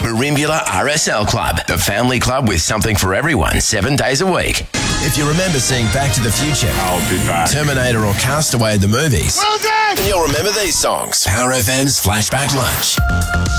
Merimbula RSL Club, the family club with something for everyone 7 days a week. If you remember seeing Back to the Future, I'll be back, Terminator or Castaway at the movies, well done! then you'll remember these songs. Power FM's Flashback Lunch.